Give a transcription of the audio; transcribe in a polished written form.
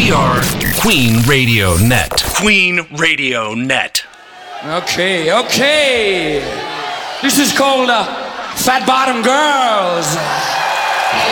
We are Queen Radio Net. Queen Radio Net. Okay. This is called Fat Bottom Girls.